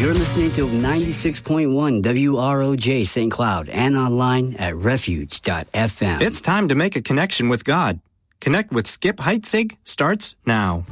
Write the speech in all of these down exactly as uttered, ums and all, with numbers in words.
You're listening to ninety-six point one W R O J Saint Cloud and online at refuge dot f m. It's time to make a connection with God. Connect with Skip Heitzig starts now.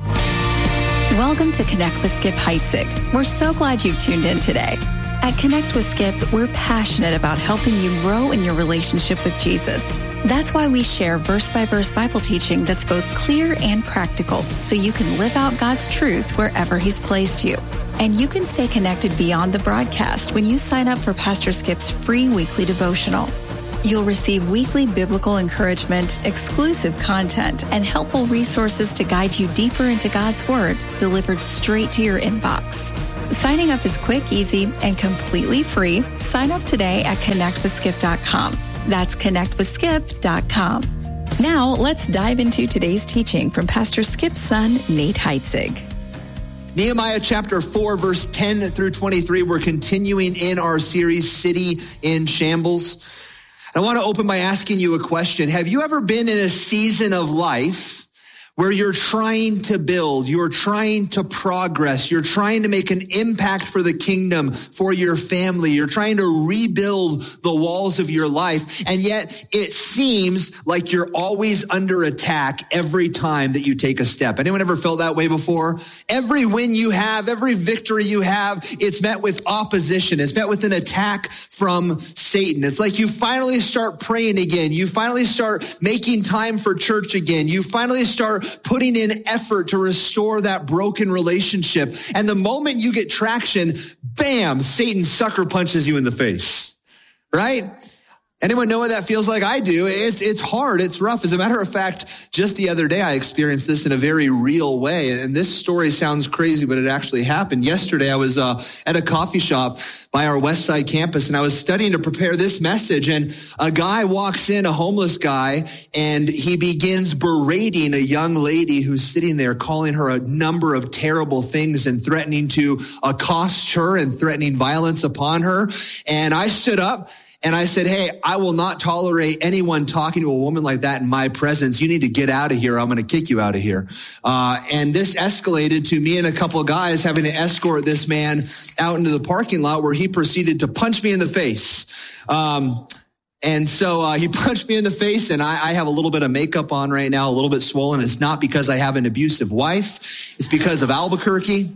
Welcome to Connect with Skip Heitzig. We're so glad you've tuned in today. At Connect with Skip, we're passionate about helping you grow in your relationship with Jesus. That's why we share verse-by-verse Bible teaching that's both clear and practical, so you can live out God's truth wherever He's placed you. And you can stay connected beyond the broadcast when you sign up for Pastor Skip's free weekly devotional. You'll receive weekly biblical encouragement, exclusive content, and helpful resources to guide you deeper into God's Word, delivered straight to your inbox. Signing up is quick, easy, and completely free. Sign up today at connect with skip dot com. That's connect with skip dot com. Now, let's dive into today's teaching from Pastor Skip's son, Nate Heitzig. Nehemiah chapter four, verse ten through twenty-three. We're continuing in our series, City in Shambles. I want to open by asking you a question. Have you ever been in a season of life where you're trying to build, you're trying to progress, you're trying to make an impact for the kingdom, for your family, you're trying to rebuild the walls of your life, and yet it seems like you're always under attack every time that you take a step? Anyone ever felt that way before? Every win you have, every victory you have, it's met with opposition. It's met with an attack from Satan. It's like you finally start praying again. You finally start making time for church again. You finally start putting in effort to restore that broken relationship. And the moment you get traction, bam, Satan sucker punches you in the face, right? Anyone know what that feels like? I do. It's, it's hard. It's rough. As a matter of fact, just the other day, I experienced this in a very real way. And this story sounds crazy, but it actually happened. Yesterday, I was uh, at a coffee shop by our West Side campus, and I was studying to prepare this message. And a guy walks in, a homeless guy, and he begins berating a young lady who's sitting there, calling her a number of terrible things and threatening to accost her and threatening violence upon her. And I stood up and I said, hey, I will not tolerate anyone talking to a woman like that in my presence. You need to get out of here. I'm going to kick you out of here. Uh, and this escalated to me and a couple of guys having to escort this man out into the parking lot, where he proceeded to punch me in the face. Um, and so uh, he punched me in the face, and I, I have a little bit of makeup on right now, a little bit swollen. It's not because I have an abusive wife. It's because of Albuquerque.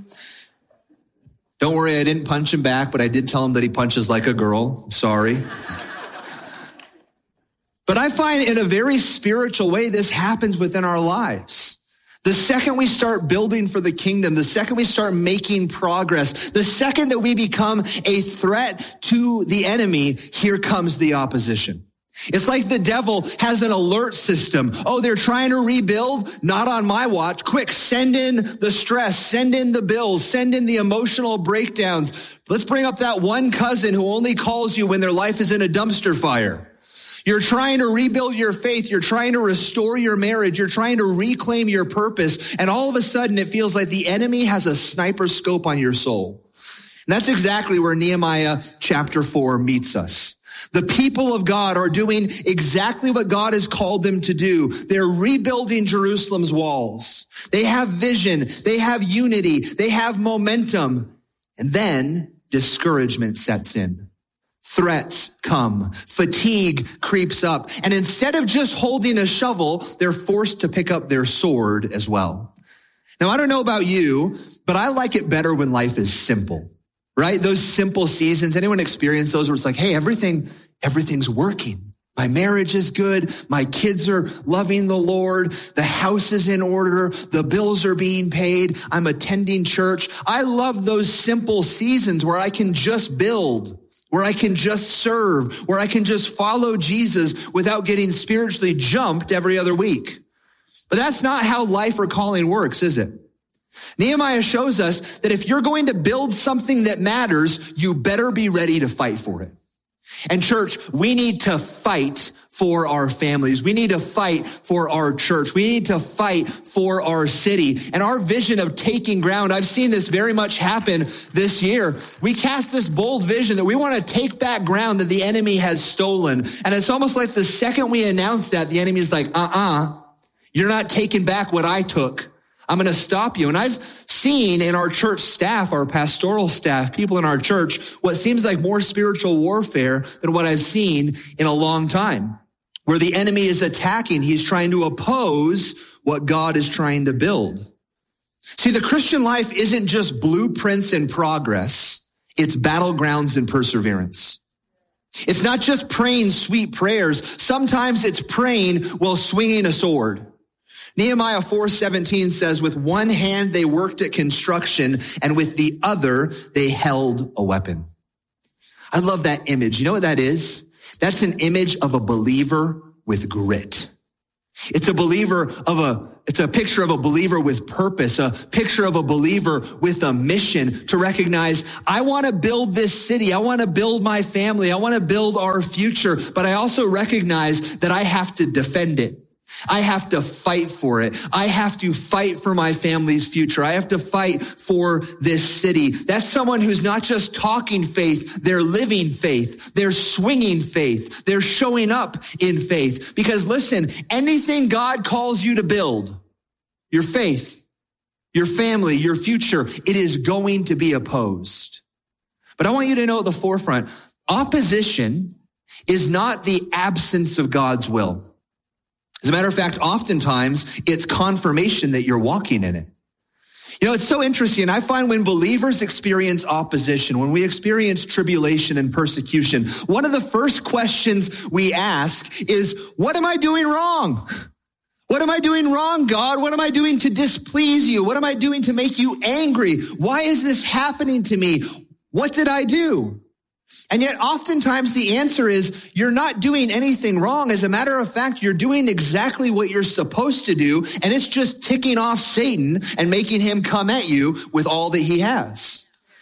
Don't worry, I didn't punch him back, but I did tell him that he punches like a girl. Sorry. But I find in a very spiritual way, this happens within our lives. The second we start building for the kingdom, the second we start making progress, the second that we become a threat to the enemy, here comes the opposition. It's like the devil has an alert system. Oh, they're trying to rebuild? Not on my watch. Quick, send in the stress, send in the bills, send in the emotional breakdowns. Let's bring up that one cousin who only calls you when their life is in a dumpster fire. You're trying to rebuild your faith. You're trying to restore your marriage. You're trying to reclaim your purpose. And all of a sudden, it feels like the enemy has a sniper scope on your soul. And that's exactly where Nehemiah chapter four meets us. The people of God are doing exactly what God has called them to do. They're rebuilding Jerusalem's walls. They have vision. They have unity. They have momentum. And then discouragement sets in. Threats come. Fatigue creeps up. And instead of just holding a shovel, they're forced to pick up their sword as well. Now, I don't know about you, but I like it better when life is simple. Right? Those simple seasons. Anyone experience those where it's like, hey, everything, everything's working. My marriage is good. My kids are loving the Lord. The house is in order. The bills are being paid. I'm attending church. I love those simple seasons where I can just build, where I can just serve, where I can just follow Jesus without getting spiritually jumped every other week. But that's not how life or calling works, is it? Nehemiah shows us that if you're going to build something that matters, you better be ready to fight for it. And church, we need to fight for our families. We need to fight for our church. We need to fight for our city. And our vision of taking ground, I've seen this very much happen this year. We cast this bold vision that we want to take back ground that the enemy has stolen. And it's almost like the second we announce that, the enemy is like, uh-uh, you're not taking back what I took. I'm going to stop you. And I've seen in our church staff, our pastoral staff, people in our church, what seems like more spiritual warfare than what I've seen in a long time, where the enemy is attacking. He's trying to oppose what God is trying to build. See, the Christian life isn't just blueprints and progress. It's battlegrounds and perseverance. It's not just praying sweet prayers. Sometimes it's praying while swinging a sword. Nehemiah four seventeen says, with one hand they worked at construction, and with the other they held a weapon. I love that image. You know what that is? That's an image of a believer with grit. It's a believer of a, it's a picture of a believer with purpose, a picture of a believer with a mission to recognize, I want to build this city. I want to build my family. I want to build our future, but I also recognize that I have to defend it. I have to fight for it. I have to fight for my family's future. I have to fight for this city. That's someone who's not just talking faith, they're living faith. They're swinging faith. They're showing up in faith. Because listen, anything God calls you to build, your faith, your family, your future, it is going to be opposed. But I want you to know at the forefront, opposition is not the absence of God's will. As a matter of fact, oftentimes it's confirmation that you're walking in it. You know, it's so interesting. I find when believers experience opposition, when we experience tribulation and persecution, one of the first questions we ask is, what am I doing wrong? What am I doing wrong, God? What am I doing to displease you? What am I doing to make you angry? Why is this happening to me? What did I do? And yet oftentimes the answer is you're not doing anything wrong. As a matter of fact, you're doing exactly what you're supposed to do. And it's just ticking off Satan and making him come at you with all that he has.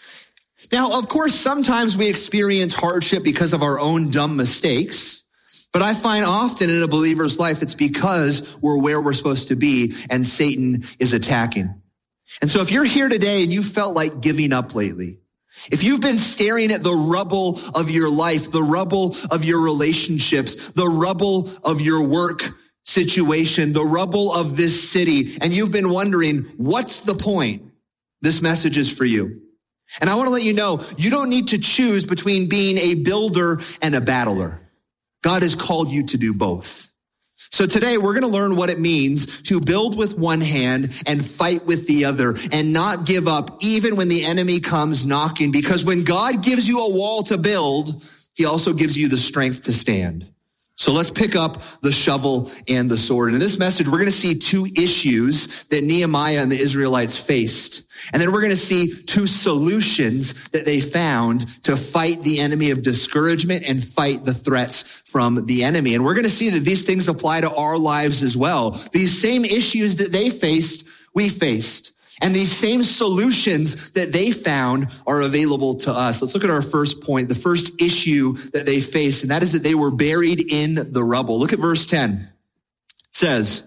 Now, of course, sometimes we experience hardship because of our own dumb mistakes. But I find often in a believer's life, it's because we're where we're supposed to be and Satan is attacking. And so if you're here today and you felt like giving up lately, if you've been staring at the rubble of your life, the rubble of your relationships, the rubble of your work situation, the rubble of this city, and you've been wondering, what's the point? This message is for you. And I want to let you know, you don't need to choose between being a builder and a battler. God has called you to do both. So today we're going to learn what it means to build with one hand and fight with the other and not give up even when the enemy comes knocking, because when God gives you a wall to build, he also gives you the strength to stand. So let's pick up the shovel and the sword. And in this message, we're going to see two issues that Nehemiah and the Israelites faced. And then we're going to see two solutions that they found to fight the enemy of discouragement and fight the threats from the enemy. And we're going to see that these things apply to our lives as well. These same issues that they faced, we faced. And these same solutions that they found are available to us. Let's look at our first point, the first issue that they faced, and that is that they were buried in the rubble. Look at verse ten. It says,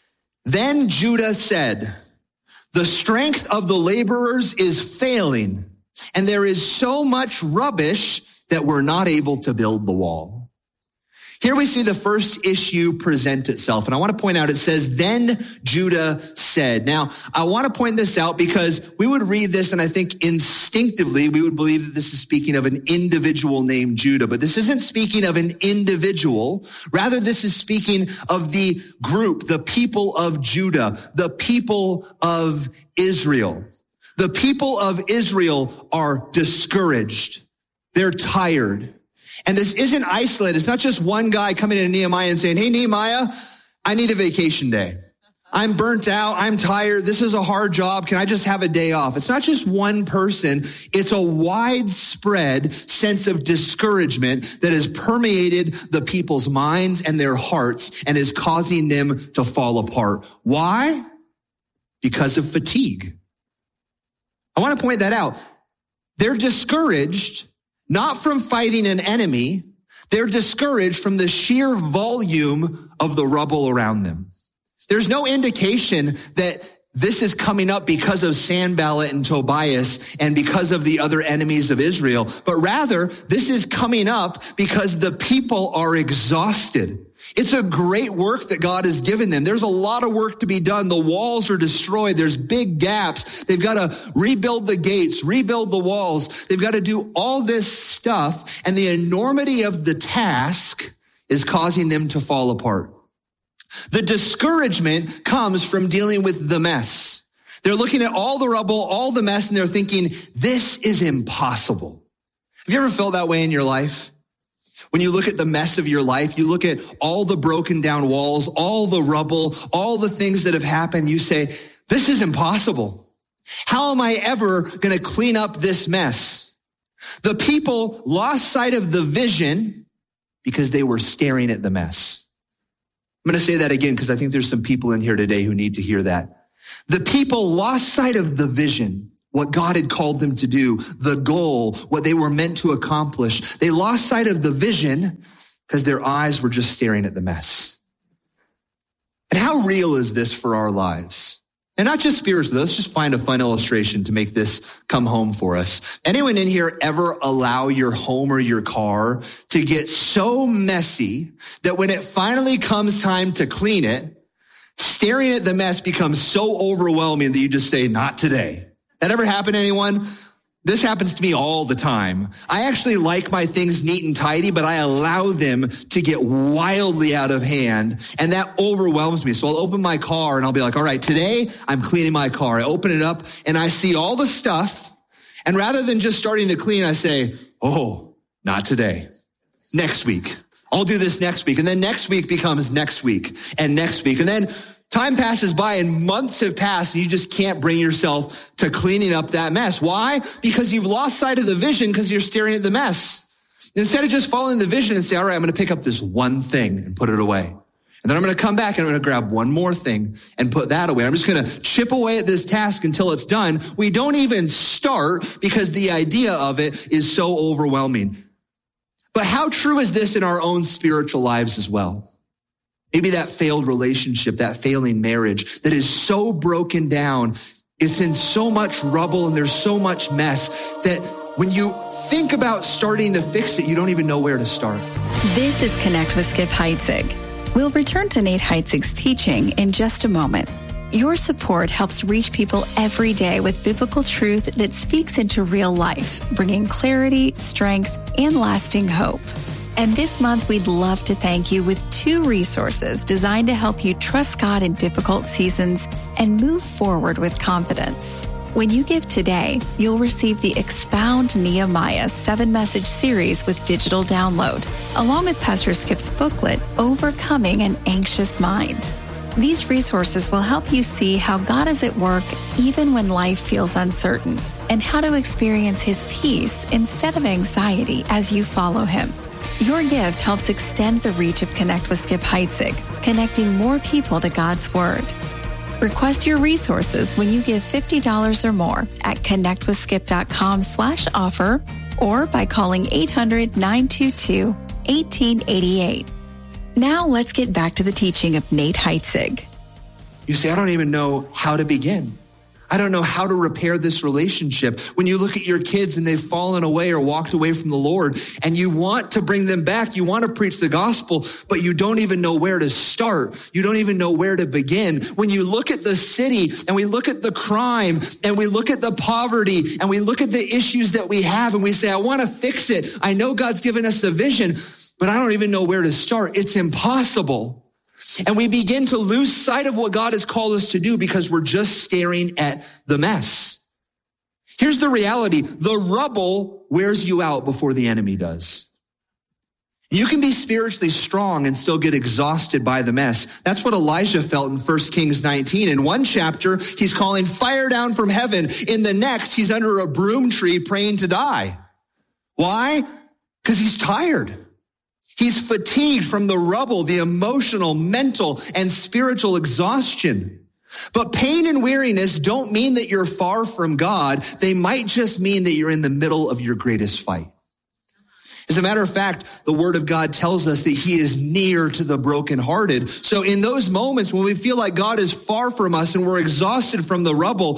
"Then Judah said, the strength of the laborers is failing, and there is so much rubbish that we're not able to build the wall." Here we see the first issue present itself. And I want to point out, it says, then Judah said. Now, I want to point this out because we would read this and I think instinctively we would believe that this is speaking of an individual named Judah. But this isn't speaking of an individual. Rather, this is speaking of the group, the people of Judah, the people of Israel. The people of Israel are discouraged. They're tired. And this isn't isolated. It's not just one guy coming to Nehemiah and saying, hey, Nehemiah, I need a vacation day. I'm burnt out. I'm tired. This is a hard job. Can I just have a day off? It's not just one person. It's a widespread sense of discouragement that has permeated the people's minds and their hearts and is causing them to fall apart. Why? Because of fatigue. I want to point that out. They're discouraged not from fighting an enemy. They're discouraged from the sheer volume of the rubble around them. There's no indication that this is coming up because of Sanballat and Tobias and because of the other enemies of Israel, but rather this is coming up because the people are exhausted. It's a great work that God has given them. There's a lot of work to be done. The walls are destroyed. There's big gaps. They've got to rebuild the gates, rebuild the walls. They've got to do all this stuff. And the enormity of the task is causing them to fall apart. The discouragement comes from dealing with the mess. They're looking at all the rubble, all the mess, and they're thinking, this is impossible. Have you ever felt that way in your life? When you look at the mess of your life, you look at all the broken down walls, all the rubble, all the things that have happened, you say, this is impossible. How am I ever going to clean up this mess? The people lost sight of the vision because they were staring at the mess. I'm going to say that again because I think there's some people in here today who need to hear that. The people lost sight of the vision, what God had called them to do, the goal, what they were meant to accomplish. They lost sight of the vision because their eyes were just staring at the mess. And how real is this for our lives? And not just spiritually. Let's just find a fun illustration to make this come home for us. Anyone in here ever allow your home or your car to get so messy that when it finally comes time to clean it, staring at the mess becomes so overwhelming that you just say, not today? That ever happen to anyone? This happens to me all the time. I actually like my things neat and tidy, but I allow them to get wildly out of hand, and that overwhelms me. So I'll open my car and I'll be like, all right, today I'm cleaning my car. I open it up and I see all the stuff, and rather than just starting to clean, I say, oh, not today. Next week. I'll do this next week. And then next week becomes next week and next week. And then time passes by and months have passed and you just can't bring yourself to cleaning up that mess. Why? Because you've lost sight of the vision because you're staring at the mess. Instead of just following the vision and say, all right, I'm going to pick up this one thing and put it away. And then I'm going to come back and I'm going to grab one more thing and put that away. I'm just going to chip away at this task until it's done. We don't even start because the idea of it is so overwhelming. But how true is this in our own spiritual lives as well? Maybe that failed relationship, that failing marriage that is so broken down, it's in so much rubble and there's so much mess that when you think about starting to fix it, you don't even know where to start. This is Connect with Skip Heitzig. We'll return to Nate Heitzig's teaching in just a moment. Your support helps reach people every day with biblical truth that speaks into real life, bringing clarity, strength, and lasting hope. And this month, we'd love to thank you with two resources designed to help you trust God in difficult seasons and move forward with confidence. When you give today, you'll receive the Expound Nehemiah seven-message series with digital download, along with Pastor Skip's booklet, Overcoming an Anxious Mind. These resources will help you see how God is at work even when life feels uncertain, and how to experience His peace instead of anxiety as you follow Him. Your gift helps extend the reach of Connect with Skip Heitzig, connecting more people to God's Word. Request your resources when you give fifty dollars or more at connectwithskip.com slash offer or by calling eight hundred, nine two two, one eight eight eight. Now let's get back to the teaching of Nate Heitzig. You say, I don't even know how to begin. I don't know how to repair this relationship. When you look at your kids and they've fallen away or walked away from the Lord and you want to bring them back, you want to preach the gospel, but you don't even know where to start. You don't even know where to begin. When you look at the city and we look at the crime and we look at the poverty and we look at the issues that we have and we say, I want to fix it. I know God's given us a vision, but I don't even know where to start. It's impossible. And we begin to lose sight of what God has called us to do because we're just staring at the mess. Here's the reality. The rubble wears you out before the enemy does. You can be spiritually strong and still get exhausted by the mess. That's what Elijah felt in First Kings nineteen. In one chapter, he's calling fire down from heaven. In the next, he's under a broom tree praying to die. Why? Because he's tired. He's fatigued from the rubble, the emotional, mental, and spiritual exhaustion. But pain and weariness don't mean that you're far from God. They might just mean that you're in the middle of your greatest fight. As a matter of fact, the Word of God tells us that He is near to the brokenhearted. So in those moments when we feel like God is far from us and we're exhausted from the rubble,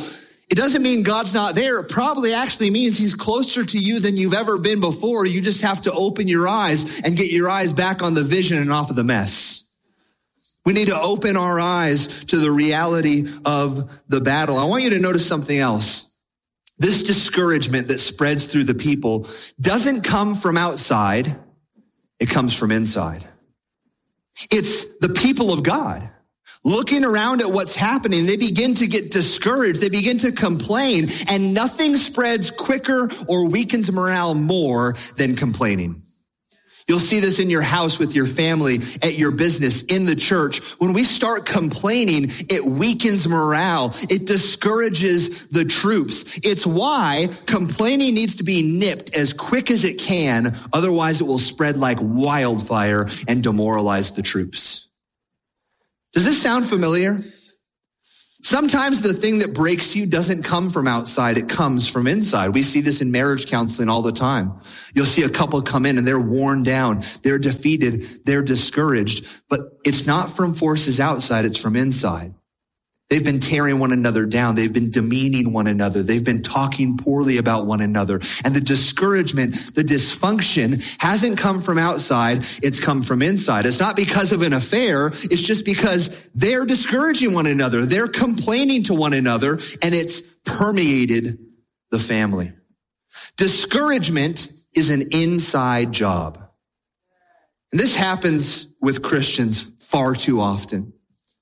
It doesn't mean God's not there. It probably actually means he's closer to you than you've ever been before. You just have to open your eyes and get your eyes back on the vision and off of the mess. We need to open our eyes to the reality of the battle. I want you to notice something else. This discouragement that spreads through the people doesn't come from outside. It comes from inside. It's the people of God looking around at what's happening. They begin to get discouraged. They begin to complain, and nothing spreads quicker or weakens morale more than complaining. You'll see this in your house, with your family, at your business, in the church. When we start complaining, it weakens morale. It discourages the troops. It's why complaining needs to be nipped as quick as it can. Otherwise, it will spread like wildfire and demoralize the troops. Does this sound familiar? Sometimes the thing that breaks you doesn't come from outside. It comes from inside. We see this in marriage counseling all the time. You'll see a couple come in and they're worn down. They're defeated. They're discouraged. But it's not from forces outside. It's from inside. They've been tearing one another down. They've been demeaning one another. They've been talking poorly about one another. And the discouragement, the dysfunction hasn't come from outside. It's come from inside. It's not because of an affair. It's just because they're discouraging one another. They're complaining to one another, and it's permeated the family. Discouragement is an inside job. And this happens with Christians far too often.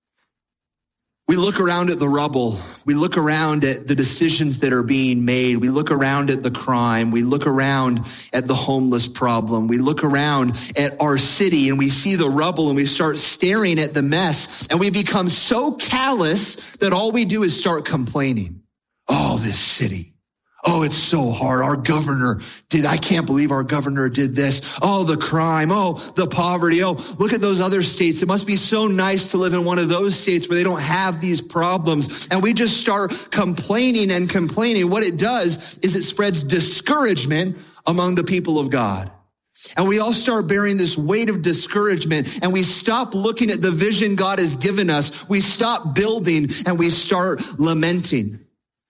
We look around at the rubble. We look around at the decisions that are being made. We look around at the crime. We look around at the homeless problem. We look around at our city and we see the rubble and we start staring at the mess, and we become so callous that all we do is start complaining. Oh, this city. Oh, it's so hard. Our governor did, I can't believe our governor did this. Oh, the crime. Oh, the poverty. Oh, look at those other states. It must be so nice to live in one of those states where they don't have these problems. And we just start complaining and complaining. What it does is it spreads discouragement among the people of God. And we all start bearing this weight of discouragement, and we stop looking at the vision God has given us. We stop building and we start lamenting.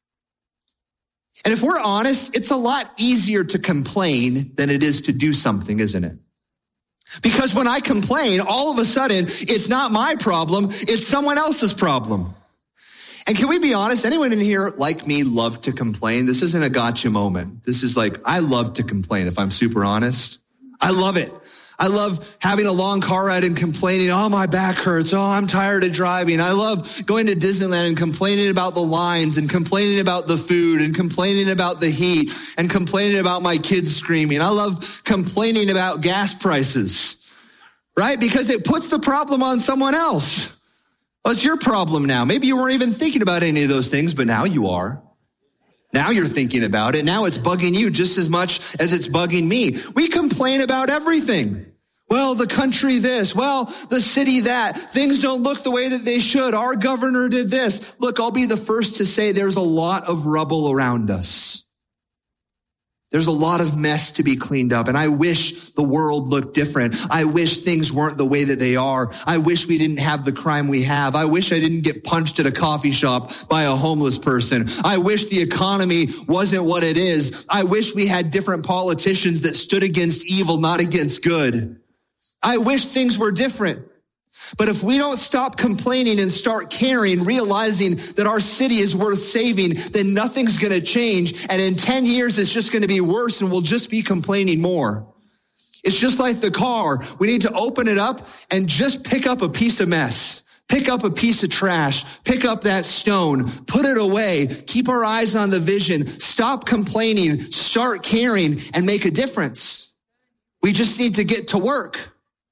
And if we're honest, it's a lot easier to complain than it is to do something, isn't it? Because when I complain, all of a sudden, it's not my problem, it's someone else's problem. And can we be honest? Anyone in here, like me, love to complain? This isn't a gotcha moment. This is like, I love to complain, if I'm super honest. I love it. I love having a long car ride and complaining, oh, my back hurts. Oh, I'm tired of driving. I love going to Disneyland and complaining about the lines and complaining about the food and complaining about the heat and complaining about my kids screaming. I love complaining about gas prices, right? Because it puts the problem on someone else. Well, it's your problem now. Maybe you weren't even thinking about any of those things, but now you are. Now you're thinking about it. Now it's bugging you just as much as it's bugging me. We complain about everything. Well, the country this. Well, the city that. Things don't look the way that they should. Our governor did this. Look, I'll be the first to say there's a lot of rubble around us. There's a lot of mess to be cleaned up. And I wish the world looked different. I wish things weren't the way that they are. I wish we didn't have the crime we have. I wish I didn't get punched at a coffee shop by a homeless person. I wish the economy wasn't what it is. I wish we had different politicians that stood against evil, not against good. I wish things were different. But if we don't stop complaining and start caring, realizing that our city is worth saving, then nothing's going to change. And in ten years, it's just going to be worse, and we'll just be complaining more. It's just like the car. We need to open it up and just pick up a piece of mess. Pick up a piece of trash. Pick up that stone. Put it away. Keep our eyes on the vision. Stop complaining. Start caring and make a difference. We just need to get to work.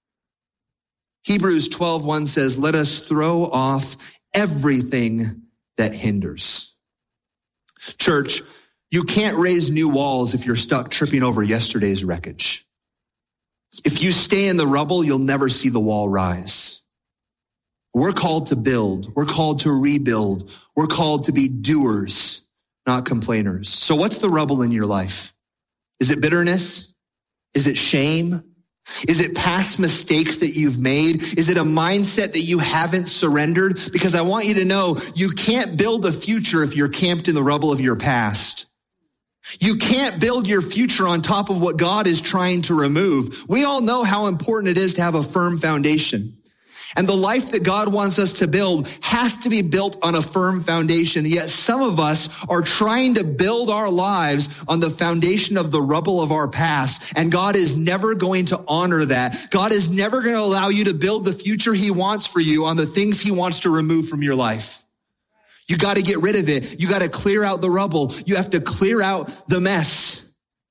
Hebrews twelve one says, let us throw off everything that hinders. Church, you can't raise new walls if you're stuck tripping over yesterday's wreckage. If you stay in the rubble, you'll never see the wall rise. We're called to build. We're called to rebuild. We're called to be doers, not complainers. So what's the rubble in your life? Is it bitterness? Is it shame? Is it past mistakes that you've made? Is it a mindset that you haven't surrendered? Because I want you to know you can't build a future if you're camped in the rubble of your past. You can't build your future on top of what God is trying to remove. We all know how important it is to have a firm foundation. And the life that God wants us to build has to be built on a firm foundation. Yet some of us are trying to build our lives on the foundation of the rubble of our past. And God is never going to honor that. God is never going to allow you to build the future he wants for you on the things he wants to remove from your life. You got to get rid of it. You got to clear out the rubble. You have to clear out the mess.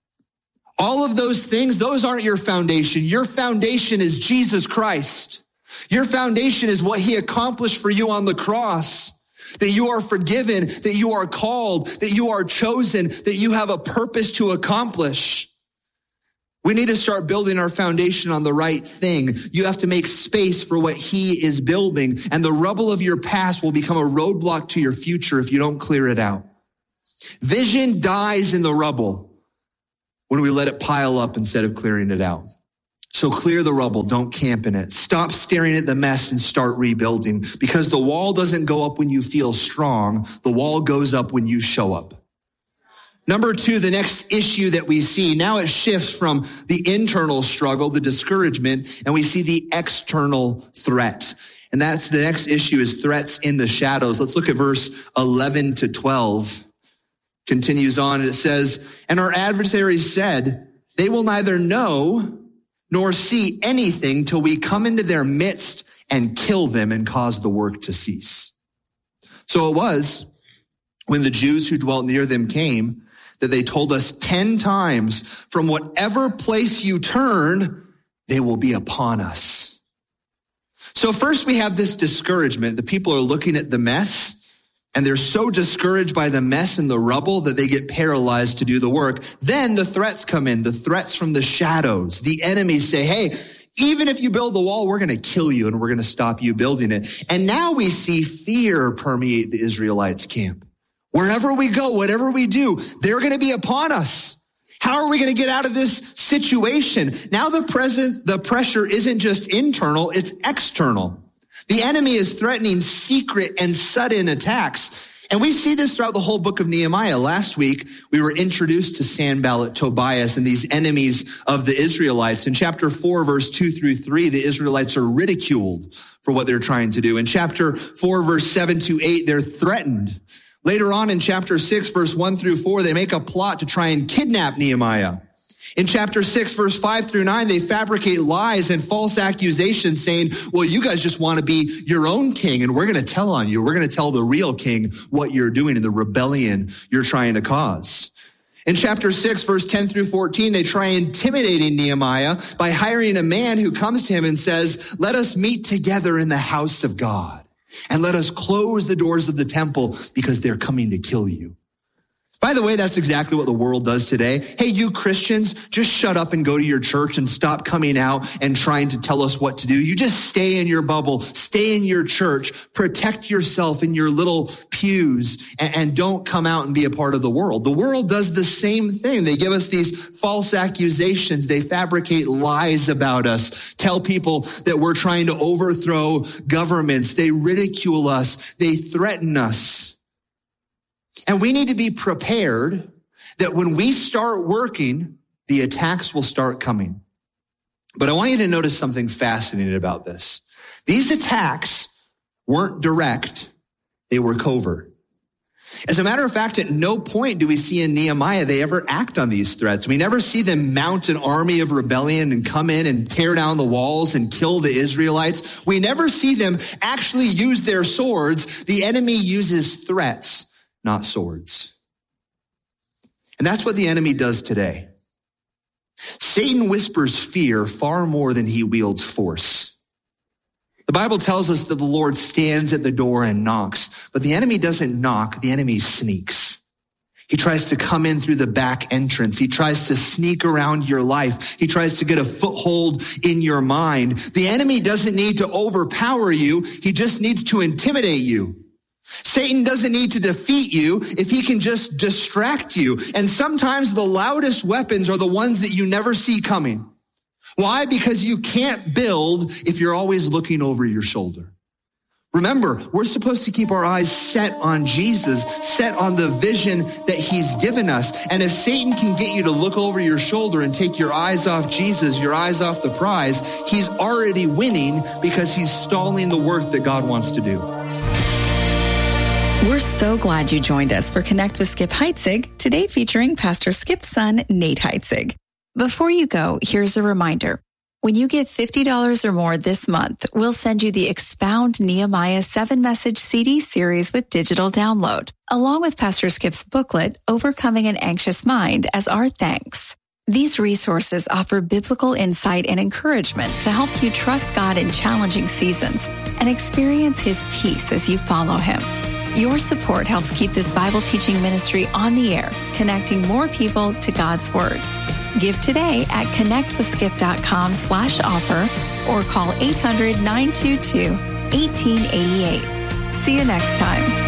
All of those things, those aren't your foundation. Your foundation is Jesus Christ. Your foundation is what he accomplished for you on the cross, that you are forgiven, that you are called, that you are chosen, that you have a purpose to accomplish. We need to start building our foundation on the right thing. You have to make space for what he is building, and the rubble of your past will become a roadblock to your future if you don't clear it out. Vision dies in the rubble when we let it pile up instead of clearing it out. So clear the rubble. Don't camp in it. Stop staring at the mess and start rebuilding, because the wall doesn't go up when you feel strong. The wall goes up when you show up. Number two, the next issue that we see, now it shifts from the internal struggle, the discouragement, and we see the external threat. And that's the next issue is threats in the shadows. Let's look at verse eleven to twelve. Continues on and it says, and our adversaries said, they will neither know nor see anything till we come into their midst and kill them and cause the work to cease. So it was when the Jews who dwelt near them came that they told us ten times, from whatever place you turn, they will be upon us. So first we have this discouragement. The people are looking at the mess and they're so discouraged by the mess and the rubble that they get paralyzed to do the work. Then the threats come in, the threats from the shadows. The enemies say, hey, even if you build the wall, we're going to kill you and we're going to stop you building it. And now we see fear permeate the Israelites' camp. Wherever we go, whatever we do, they're going to be upon us. How are we going to get out of this situation? Now the present, the pressure isn't just internal, it's external. The enemy is threatening secret and sudden attacks. And we see this throughout the whole book of Nehemiah. Last week, we were introduced to Sanballat, Tobias, and these enemies of the Israelites. In chapter four, verse two through three, the Israelites are ridiculed for what they're trying to do. In chapter four, verse seven to eight, they're threatened. Later on in chapter six, verse one through four, they make a plot to try and kidnap Nehemiah. In chapter six, verse five through nine, they fabricate lies and false accusations saying, well, you guys just want to be your own king, and we're going to tell on you. We're going to tell the real king what you're doing in the rebellion you're trying to cause. In chapter six, verse ten through fourteen, they try intimidating Nehemiah by hiring a man who comes to him and says, let us meet together in the house of God. And let us close the doors of the temple because they're coming to kill you. By the way, that's exactly what the world does today. Hey, you Christians, just shut up and go to your church and stop coming out and trying to tell us what to do. You just stay in your bubble, stay in your church, protect yourself in your little pews, and, and don't come out and be a part of the world. The world does the same thing. They give us these false accusations. They fabricate lies about us, tell people that we're trying to overthrow governments. They ridicule us. They threaten us. And we need to be prepared that when we start working, the attacks will start coming. But I want you to notice something fascinating about this. These attacks weren't direct, they were covert. As a matter of fact, at no point do we see in Nehemiah they ever act on these threats. We never see them mount an army of rebellion and come in and tear down the walls and kill the Israelites. We never see them actually use their swords. The enemy uses threats, not swords. And that's what the enemy does today. Satan whispers fear far more than he wields force. The Bible tells us that the Lord stands at the door and knocks, but the enemy doesn't knock, the enemy sneaks. He tries to come in through the back entrance. He tries to sneak around your life. He tries to get a foothold in your mind. The enemy doesn't need to overpower you. He just needs to intimidate you. Satan doesn't need to defeat you if he can just distract you. And sometimes the loudest weapons are the ones that you never see coming. Why? Because you can't build if you're always looking over your shoulder. Remember, we're supposed to keep our eyes set on Jesus, set on the vision that he's given us. And if Satan can get you to look over your shoulder and take your eyes off Jesus, your eyes off the prize, he's already winning because he's stalling the work that God wants to do. We're so glad you joined us for Connect with Skip Heitzig, today featuring Pastor Skip's son, Nate Heitzig. Before you go, here's a reminder. When you give fifty dollars or more this month, we'll send you the Expound Nehemiah seven-message C D series with digital download, along with Pastor Skip's booklet, Overcoming an Anxious Mind, as our thanks. These resources offer biblical insight and encouragement to help you trust God in challenging seasons and experience his peace as you follow him. Your support helps keep this Bible teaching ministry on the air, connecting more people to God's Word. Give today at connectwithskip.com slash offer or call eight hundred, nine two two, one eight eight eight. See you next time.